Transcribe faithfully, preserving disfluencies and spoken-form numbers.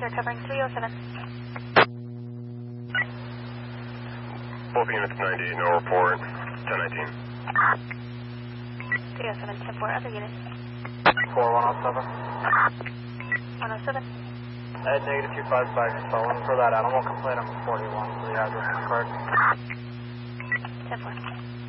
are covering three oh seven. Both units ninety-eight, no report. ten nineteen. three oh seven, ten four, other units. four one oh seven. one oh seven. At negative two five five, just following for that animal complaint. I'm forty-one for the address card. ten four.